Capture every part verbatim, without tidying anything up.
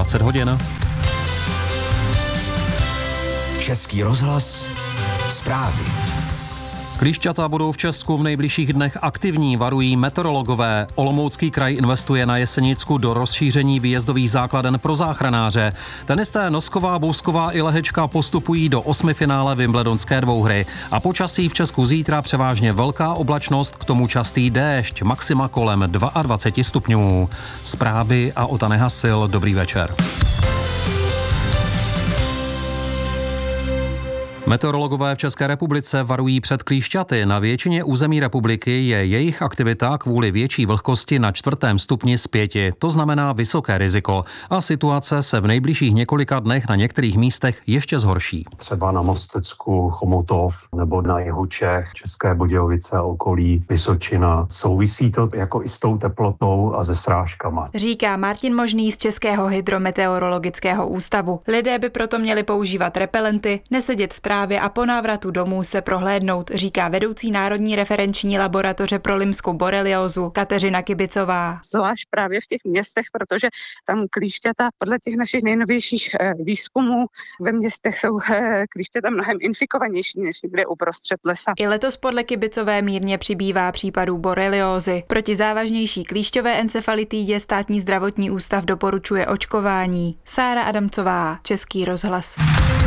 dvacet hodin. Český rozhlas, zprávy. Klíšťata budou v Česku v nejbližších dnech aktivní, varují meteorologové. Olomoucký kraj investuje na Jesenicku do rozšíření výjezdových základen pro záchranáře. Tenisté Nosková, Bousková i Lehečka postupují do osmifinále Wimbledonské dvouhry. A počasí v Česku zítra převážně velká oblačnost, k tomu častý déšť, maxima kolem dvacet dva stupňů. Zprávy a Ota Nehasil, dobrý večer. Meteorologové v České republice varují před klíšťaty. Na většině území republiky je jejich aktivita kvůli větší vlhkosti na čtvrtém stupni z pěti. To znamená vysoké riziko. A situace se v nejbližších několika dnech na některých místech ještě zhorší. Třeba na Mostecku, Chomutov nebo na jihu Čech, České Budějovice, okolí, Vysočina. Souvisí to jako i s tou teplotou a se srážkama. Říká Martin Možný z Českého hydrometeorologického ústavu. Lidé by proto měli používat repelenty, nesedět v trávě a po návratu domů se prohlédnout, říká vedoucí Národní referenční laboratoře pro limskou boreliózu Kateřina Kibicová. Zvlášť právě v těch městech, protože tam klíšťata podle těch našich nejnovějších výzkumů ve městech jsou klíšťata mnohem infikovanější než někde uprostřed lesa. I letos podle Kibicové mírně přibývá případů boreliózy. Proti závažnější klíšťové encefalitidě Státní zdravotní ústav doporučuje očkování. Sára Adamcová, Český rozhlas.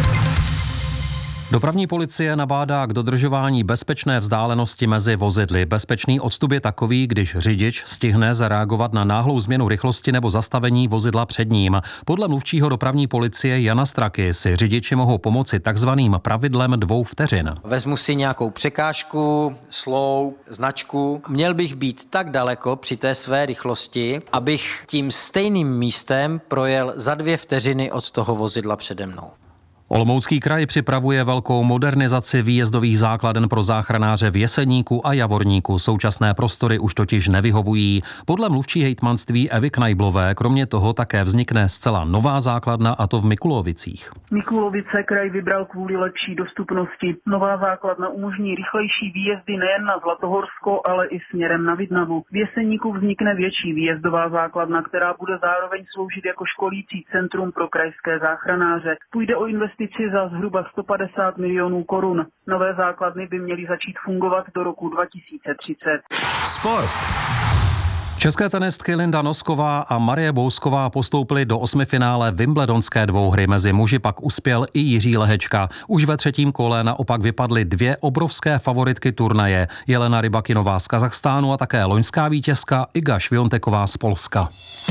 Dopravní policie nabádá k dodržování bezpečné vzdálenosti mezi vozidly. Bezpečný odstup je takový, když řidič stihne zareagovat na náhlou změnu rychlosti nebo zastavení vozidla před ním. Podle mluvčího dopravní policie Jana Straky si řidiči mohou pomoci takzvaným pravidlem dvou vteřin. Vezmu si nějakou překážku, sloup, značku. Měl bych být tak daleko při té své rychlosti, abych tím stejným místem projel za dvě vteřiny od toho vozidla přede mnou. Olomoucký kraj připravuje velkou modernizaci výjezdových základen pro záchranáře v Jeseníku a Javorníku. Současné prostory už totiž nevyhovují. Podle mluvčí hejtmanství Evy Knajblové kromě toho také vznikne zcela nová základna, a to v Mikulovicích. Mikulovice kraj vybral kvůli lepší dostupnosti. Nová základna umožní rychlejší výjezdy nejen na Zlatohorsko, ale i směrem na Vidnavu. V Jeseníku vznikne větší výjezdová základna, která bude zároveň sloužit jako školící centrum pro krajské záchranáře. Půjde o investici za zhruba sto padesát milionů korun. Nové základny by měly začít fungovat do roku dva tisíce třicet. Sport. České tenistky Linda Nosková a Marie Bousková postoupily do osmifinále Wimbledonské dvouhry. Mezi muži pak uspěl i Jiří Lehečka. Už ve třetím kole naopak vypadly dvě obrovské favoritky turnaje. Jelena Rybakinová z Kazachstánu a také loňská vítězka Iga Švionteková z Polska.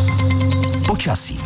Počasí.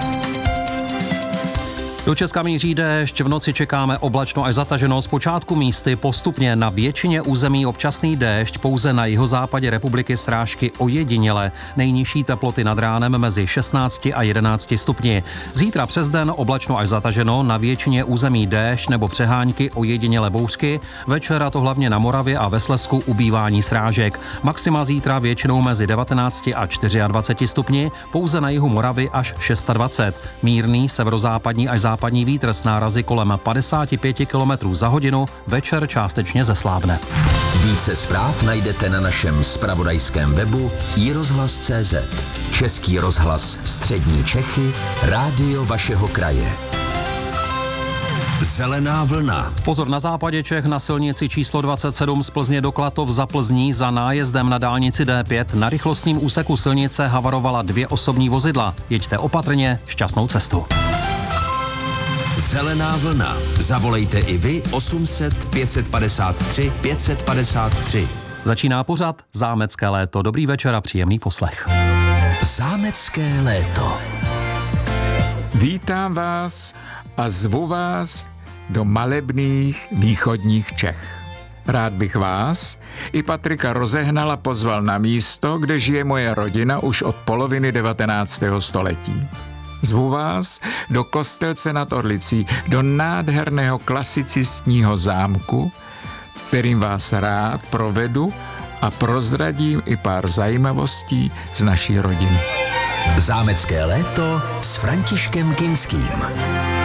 Do Česka míří déšť, v noci čekáme oblačno až zataženo, zpočátku místy, postupně na většině území občasný déšť, pouze na jihozápadě republiky srážky ojediněle. Nejnižší teploty nad ránem mezi šestnácti a jedenácti stupni. Zítra přes den oblačno až zataženo, na většině území déšť nebo přehánky ojediněle bouřky, večera to hlavně na Moravě a ve Slezsku ubývání srážek. Maxima zítra většinou mezi devatenácti a dvaceti čtyřmi stupni, pouze na jihu Moravy až dvacet šest. Mírný severozápadní až západní Západní vítr s nárazy kolem padesát pět kilometrů za hodinu, večer částečně zeslábne. Více zpráv najdete na našem zpravodajském webu i rozhlas tečka cé zet. Český rozhlas Střední Čechy, rádio vašeho kraje. Zelená vlna. Pozor na západě Čech na silnici číslo dvacet sedm z Plzně do Klatov za Plzní za nájezdem na dálnici D pět na rychlostním úseku silnice havarovala dvě osobní vozidla. Jeďte opatrně, šťastnou cestu. Zelená vlna. Zavolejte i vy osm set pět padesát tři pět padesát tři. Začíná pořad Zámecké léto. Dobrý večer a příjemný poslech. Zámecké léto. Vítám vás a zvu vás do malebných východních Čech. Rád bych vás i Patrika Rozehnala pozval na místo, kde žije moje rodina už od poloviny devatenáctého století. Zvu vás do Kostelce nad Orlicí, do nádherného klasicistního zámku, kterým vás rád provedu a prozradím i pár zajímavostí z naší rodiny. Zámecké léto s Františkem Kinským.